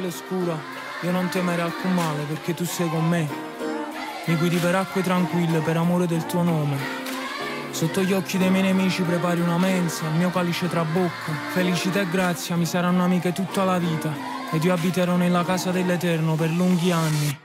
pelle scura, io non temere alcun male perché tu sei con me. Mi guidi per acque tranquille per amore del tuo nome. Sotto gli occhi dei miei nemici prepari una mensa, il mio calice trabocca. Felicità e grazia mi saranno amiche tutta la vita ed io abiterò nella casa dell'Eterno per lunghi anni.